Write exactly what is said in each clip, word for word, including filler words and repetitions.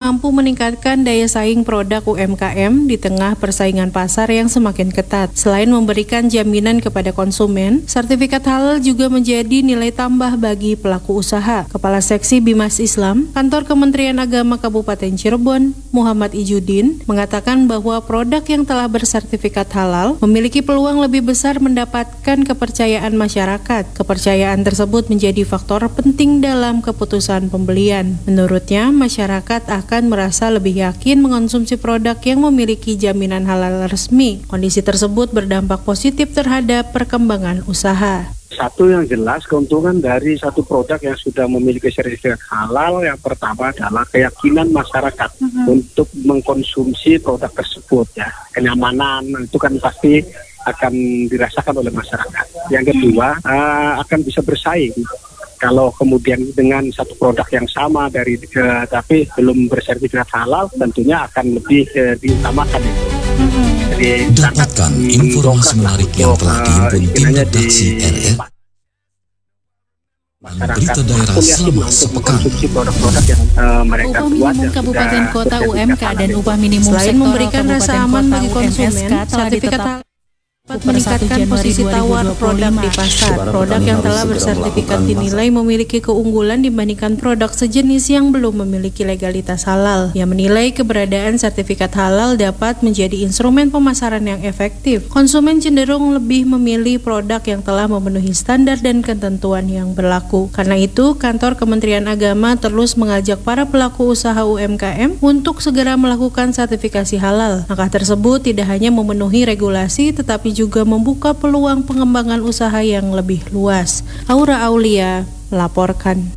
mampu meningkatkan daya saing produk U M K M di tengah persaingan pasar yang semakin ketat. Selain memberikan jaminan kepada konsumen, sertifikat halal juga menjadi nilai tambah bagi pelaku usaha. Kepala Seksi Bimas Islam, Kantor Kementerian Agama Kabupaten Cirebon, Muhammad Ijudin, mengatakan bahwa produk yang telah bersertifikat halal memiliki peluang lebih besar mendapatkan kepercayaan masyarakat. Kepercayaan tersebut menjadi faktor penting dalam keputusan pembelian. Menurutnya, masyarakat akan merasa lebih yakin mengonsumsi produk yang memiliki jaminan halal resmi. Kondisi tersebut berdampak positif terhadap perkembangan usaha. Satu yang jelas, keuntungan dari satu produk yang sudah memiliki sertifikat halal yang pertama adalah keyakinan masyarakat uh-huh. untuk mengkonsumsi produk tersebut, ya. Kenyamanan itu kan pasti akan dirasakan oleh masyarakat. Yang kedua, uh, akan bisa bersaing. Kalau kemudian dengan satu produk yang sama dari uh, tapi belum bersertifikat halal, tentunya akan lebih uh, diutamakan itu. Hmm. Jadi, dapatkan informasi menarik yang telah dihimpun tim redaksi R R. Berita daerah selama sepekan. Produk-produk yang uh, mereka upah buat minimum Kabupaten Kota U M K dan upah minimum selain memberikan rasa aman bagi konsumen, sertifikat dapat meningkatkan posisi tawar produk di pasar. Produk yang telah bersertifikat dinilai memiliki keunggulan dibandingkan produk sejenis yang belum memiliki legalitas halal. Yang menilai keberadaan sertifikat halal dapat menjadi instrumen pemasaran yang efektif. Konsumen cenderung lebih memilih produk yang telah memenuhi standar dan ketentuan yang berlaku. Karena itu, Kantor Kementerian Agama terus mengajak para pelaku usaha U M K M untuk segera melakukan sertifikasi halal. Langkah tersebut tidak hanya memenuhi regulasi, tetapi juga membuka peluang pengembangan usaha yang lebih luas. Aura Aulia melaporkan.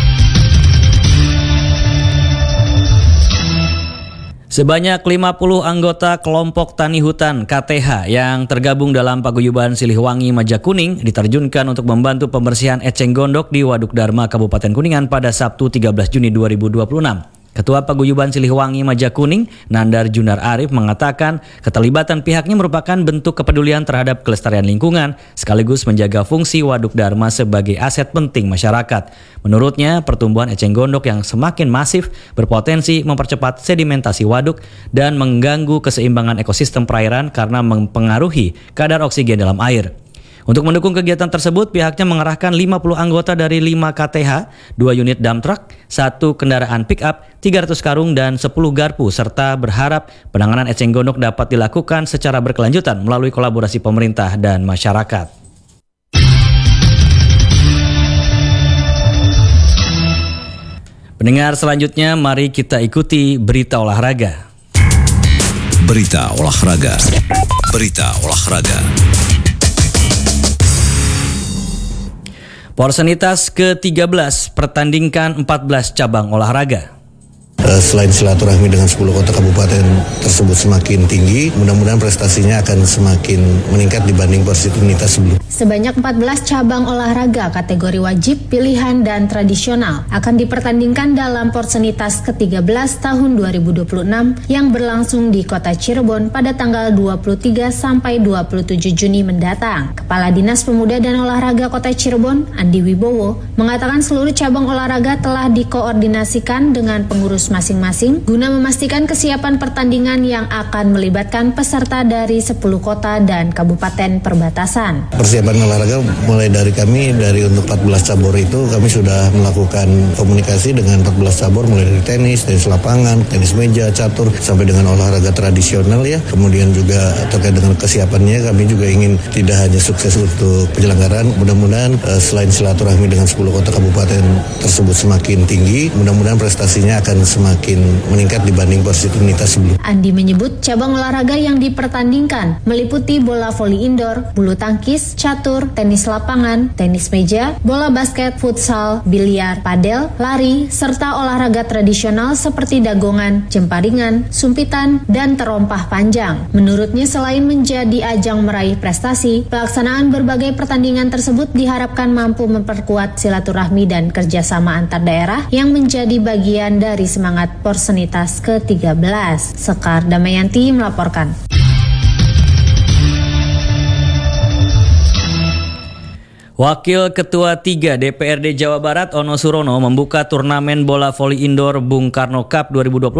Sebanyak lima puluh anggota kelompok tani hutan K T H yang tergabung dalam Paguyuban Silihwangi Majakuning diterjunkan untuk membantu pembersihan eceng gondok di Waduk Dharma Kabupaten Kuningan pada Sabtu tiga belas Juni dua ribu dua puluh enam. Ketua Paguyuban Silihwangi Majakuning, Nandar Junar Arif, mengatakan keterlibatan pihaknya merupakan bentuk kepedulian terhadap kelestarian lingkungan sekaligus menjaga fungsi Waduk Dharma sebagai aset penting masyarakat. Menurutnya, pertumbuhan eceng gondok yang semakin masif berpotensi mempercepat sedimentasi waduk dan mengganggu keseimbangan ekosistem perairan karena mempengaruhi kadar oksigen dalam air. Untuk mendukung kegiatan tersebut, pihaknya mengerahkan lima puluh anggota dari lima K T H, dua unit dump truck, satu kendaraan pick-up, tiga ratus karung, dan sepuluh garpu, serta berharap penanganan eceng gondok dapat dilakukan secara berkelanjutan melalui kolaborasi pemerintah dan masyarakat. Pendengar selanjutnya, mari kita ikuti berita olahraga. Berita olahraga. Berita olahraga. Porsenitas ke tiga belas pertandingkan empat belas cabang olahraga. Selain silaturahmi dengan sepuluh kota kabupaten tersebut semakin tinggi, mudah-mudahan prestasinya akan semakin meningkat dibanding Porsenitas sebelumnya. Sebanyak empat belas cabang olahraga kategori wajib, pilihan, dan tradisional akan dipertandingkan dalam Porsenitas ke tiga belas tahun dua ribu dua puluh enam yang berlangsung di Kota Cirebon pada tanggal dua puluh tiga sampai dua puluh tujuh Juni mendatang. Kepala Dinas Pemuda dan Olahraga Kota Cirebon, Andi Wibowo, mengatakan seluruh cabang olahraga telah dikoordinasikan dengan pengurus masing-masing guna memastikan kesiapan pertandingan yang akan melibatkan peserta dari sepuluh kota dan kabupaten perbatasan. Persiapan olahraga mulai dari kami, dari untuk empat belas cabur itu kami sudah melakukan komunikasi dengan empat belas cabur mulai dari tenis, tenis lapangan, tenis meja, catur, sampai dengan olahraga tradisional ya. Kemudian juga terkait dengan kesiapannya kami juga ingin tidak hanya sukses untuk penyelenggaraan, mudah-mudahan uh, selain silaturahmi dengan sepuluh kota kabupaten tersebut semakin tinggi, mudah-mudahan prestasinya akan semakin meningkat dibanding Porsenitas sebelumnya. Andi menyebut cabang olahraga yang dipertandingkan meliputi bola voli indoor, bulu tangkis, catur, tenis lapangan, tenis meja, bola basket, futsal, biliar, padel, lari, serta olahraga tradisional seperti dagongan, jemparingan, sumpitan, dan terompah panjang. Menurutnya, selain menjadi ajang meraih prestasi, pelaksanaan berbagai pertandingan tersebut diharapkan mampu memperkuat silaturahmi dan kerjasama antar daerah yang menjadi bagian dari semangat Porsenitas ke tiga belas. Sekar Damayanti melaporkan. Wakil Ketua tiga D P R D Jawa Barat Ono Surono membuka turnamen bola voli indoor Bung Karno Cup dua ribu dua puluh